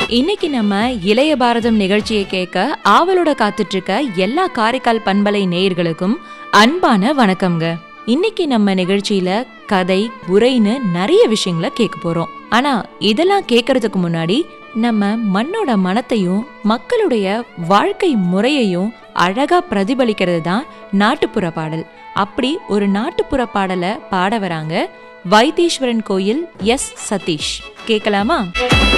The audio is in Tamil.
இன்னைக்கு நம்ம இளைய பாரதம் நிகழ்ச்சியை கேட்க ஆவலோட காத்துட்டு இருக்க எல்லா காரைக்கால் பண்பலை நேயர்களுக்கும் அன்பான வணக்கம்ங்க. இன்னைக்கு நம்ம நிகழ்ச்சியில கதை உரைன்னு நிறைய விஷயங்களை கேட்க போறோம். ஆனா இதெல்லாம் கேட்கறதுக்கு முன்னாடி நம்ம மண்ணோட மனத்தையும் மக்களுடைய வாழ்க்கை முறையையும் அழகா பிரதிபலிக்கிறது தான் நாட்டுப்புற பாடல். அப்படி ஒரு நாட்டுப்புற பாடலை பாட வராங்க வைத்தீஸ்வரன் கோயில் எஸ் சதீஷ். கேட்கலாமா?